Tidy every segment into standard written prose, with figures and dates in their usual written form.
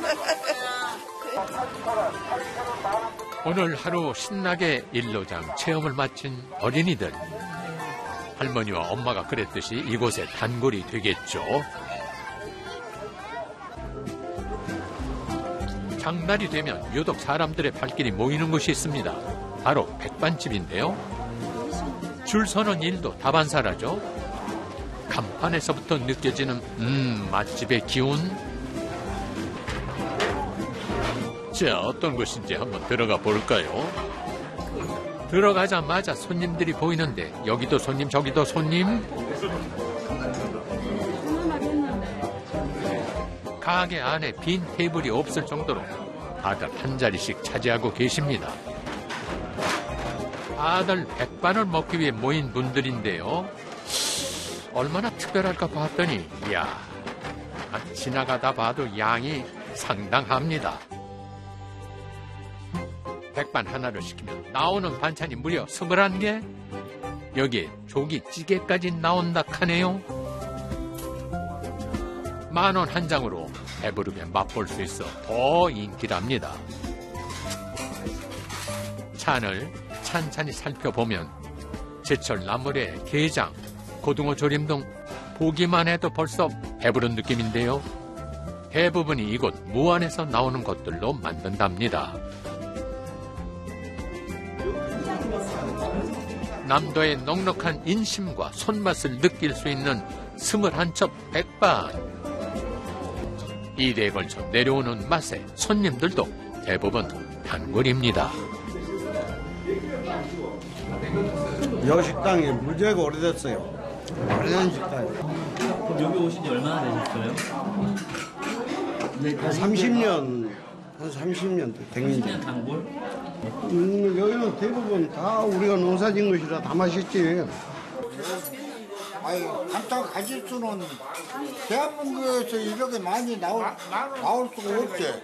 오늘 하루 신나게 일로장 체험을 마친 어린이들. 할머니와 엄마가 그랬듯이 이곳의 단골이 되겠죠. 장날이 되면 유독 사람들의 발길이 모이는 곳이 있습니다. 바로 백반집인데요. 줄 서는 일도 다반사라죠. 간판에서부터 느껴지는 맛집의 기운. 자, 어떤 곳인지 한번 들어가 볼까요? 들어가자마자 손님들이 보이는데 여기도 손님 저기도 손님. 가게 안에 빈 테이블이 없을 정도로 다들 한 자리씩 차지하고 계십니다. 다들 백반을 먹기 위해 모인 분들인데요. 얼마나 특별할까 봤더니 이야, 지나가다 봐도 양이 상당합니다. 백반 하나를 시키면 나오는 반찬이 무려 21개? 여기에 조기찌개까지 나온다 카네요. 10,000원 한 장으로 배부르게 맛볼 수 있어 더 인기랍니다. 찬을 찬찬히 살펴보면 제철 나물에 게장, 고등어 조림 등 보기만 해도 벌써 배부른 느낌인데요. 대부분이 이곳 무안에서 나오는 것들로 만든답니다. 남도의 넉넉한 인심과 손맛을 느낄 수 있는 21첩 백반. 2대에 걸쳐 내려오는 맛에 손님들도 대부분 단골입니다. 여기 식당이 무지하게 오래됐어요. 오래된 식당이에요. 그럼 여기 오신 지 얼마나 되셨어요? 한 30년 됐는데. 30년 단골? 여기는 대부분 다 우리가 농사진 것이라 다 맛있지. 아니, 간장 가짓수는 대한민국에서 이렇게 많이 나올 수가 없지.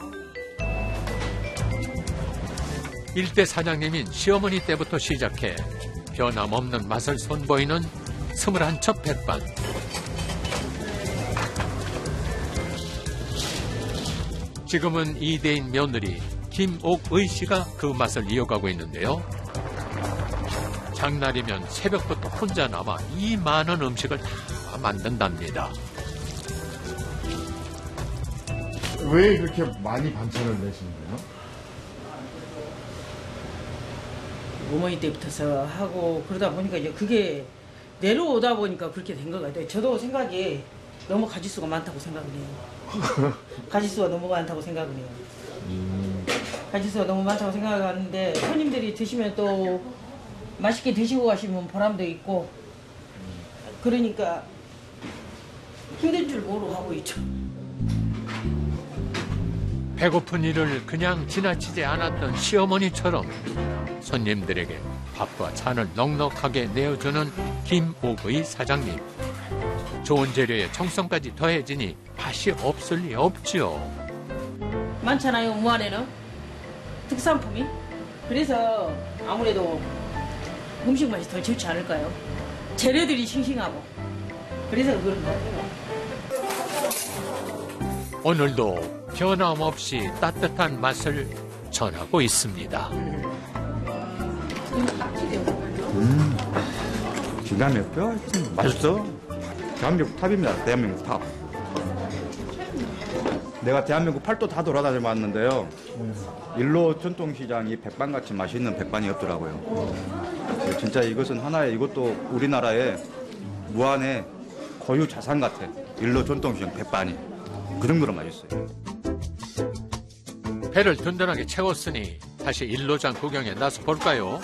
일대 사장님인 시어머니 때부터 시작해 변함없는 맛을 선보이는 21첩 백반. 지금은 2대인 며느리 김옥의 씨가 그 맛을 이어가고 있는데요. 장날이면 새벽부터 혼자 남아 이 많은 음식을 다 만든답니다. 왜 그렇게 많이 반찬을 내시는 거예요? 어머니 때부터서 하고 그러다 보니까 이제 그게 내려오다 보니까 그렇게 된 것 같아요. 저도 생각이 너무 가짓수가 많다고 생각을 해요. 가짓수가 너무 많다고 생각을 해요. 가짓수가 너무 많다고 생각하는데 손님들이 드시면 또 맛있게 드시고 가시면 보람도 있고 그러니까 힘든 줄 모르고 하고 있죠. 배고픈 일을 그냥 지나치지 않았던 시어머니처럼 손님들에게 밥과 찬을 넉넉하게 내어주는 김옥의 사장님. 좋은 재료에 정성까지 더해지니 맛이 없을 리 없죠. 많잖아요, 무안에는 특산품이. 그래서 아무래도 음식 맛이 더 좋지 않을까요? 재료들이 싱싱하고 그래서 그런 것 같아요. 오늘도 변함없이 따뜻한 맛을 전하고 있습니다. 기가 막혀. 맛있어. 대한민국 탑입니다. 대한민국 탑. 내가 대한민국 팔도 다 돌아다녀 봤는데요. 일로 전통시장이 백반같이 맛있는 백반이 없더라고요. 진짜 이것은 하나의 이것도 우리나라의 무안의 고유 자산 같아. 일로 전통시장 백반이. 그 정도로 맛있어요. 배를 든든하게 채웠으니 다시 일로장 구경에 나서 볼까요?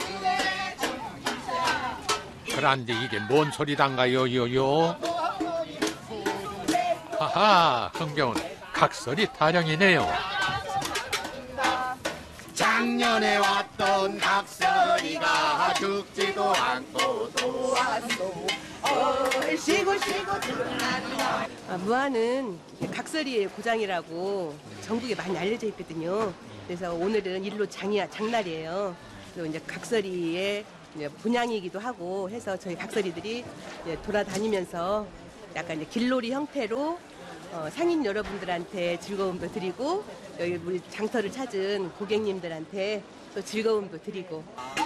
그런데 이게 뭔 소리단가요, 요요? 하하, 흥겨운 각설이 타령이네요. 작년에 왔던 각설이가 죽지도 않고 또 왔소. 쉬고 들어간다. 무안은 각설이의 고장이라고 전국에 많이 알려져 있거든요. 그래서 오늘은 일로 장날이에요. 그리고 이제 각설이의 본향이기도 하고 해서 저희 각설이들이 돌아다니면서 약간 이제 길놀이 형태로 상인 여러분들한테 즐거움도 드리고 여기 우리 장터를 찾은 고객님들한테 또 즐거움도 드리고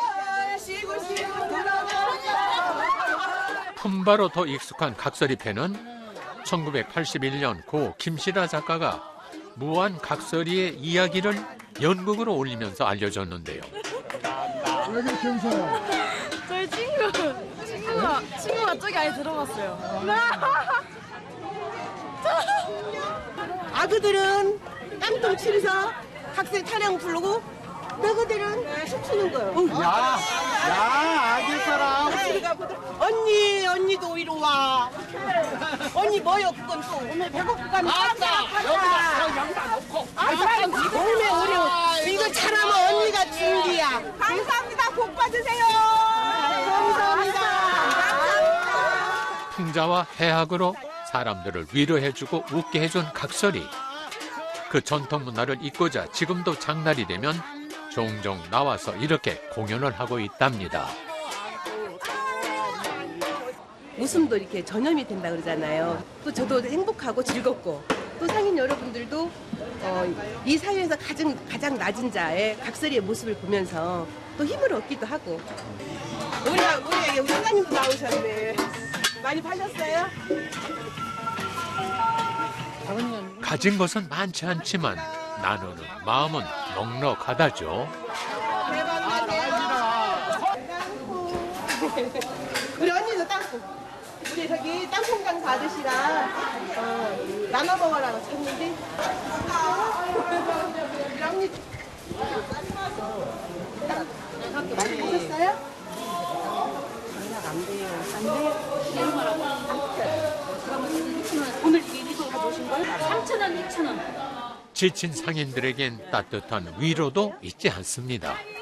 품바로 더 익숙한 각설이패는 1981년 고 김시라 작가가 무한 각설이의 이야기를 연극으로 올리면서 알려졌는데요. 왜 그렇게 웃어요? 저희 친구가 저기 안에 들어갔어요. 아그들은 깡통 치면서 각설 타령 부르고 너희들은 춤추는 거예요. 야, 아들 사람. 언니도 이리 와. 언니 뭐요? 그건 또 오늘 배고프니까 오늘 우리 이거 잘하면 언니가 준기야. 감사합니다. 복 받으세요. 감사합니다. 풍자와 해학으로 사람들을 위로해주고 웃게 해준 각설이. 그 전통 문화를 잇고자 지금도 장날이 되면 종종 나와서 이렇게 공연을 하고 있답니다. 웃음도 이렇게 전염이 된다 그러잖아요. 또 저도 행복하고 즐겁고 또 상인 여러분들도 이 사회에서 가장 낮은 자의 각설이의 모습을 보면서 또 힘을 얻기도 하고. 우리 사장님도 나오셨네. 많이 파셨어요? 가진 것은 많지 않지만 나누는 마음은 넉넉하다죠. 우리 언니도 땅콩. 우리 저기 땅콩 장사 아저씨랑 나눠 먹으라고 쳤는데. 우리 언니 많이 파셨어요? 안 돼요. 안 돼요? 오늘 이거 가져오신 거예요? 3,000원, 6,000원. 지친 상인들에겐 따뜻한 위로도 잊지 않습니다.